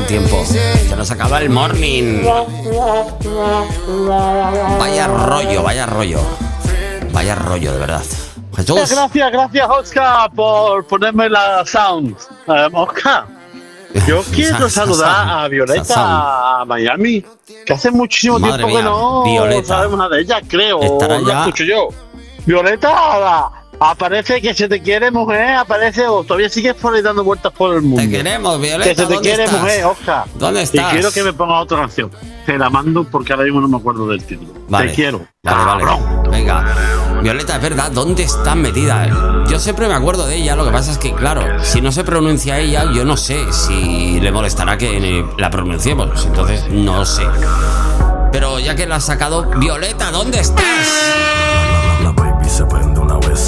tiempo. Se nos acaba el morning. Vaya rollo, vaya rollo. Vaya rollo, de verdad. Jesús. Gracias, Oscar, por ponerme la sound. Oscar, yo quiero saludar a Violeta a Miami, que hace muchísimo Madre tiempo que mía, no Violeta. sabemos nada de ella, creo. Estará Lo ya. escucho yo. Violeta, aparece que se te quiere, mujer, aparece, o todavía sigues por ahí dando vueltas por el mundo. Te queremos, Violeta. Que se te ¿dónde quiere, estás? mujer, Oscar. ¿Dónde estás? Y quiero que me ponga otra canción. Te la mando porque ahora mismo no me acuerdo del título. Vale. Te quiero. Vale. Cabrón. Venga. Violeta, es verdad, ¿dónde está metida? Yo siempre me acuerdo de ella, lo que pasa es que, claro, si no se pronuncia ella, yo no sé si le molestará que la pronunciemos, entonces no sé. Pero ya que la has sacado, Violeta, ¿dónde estás?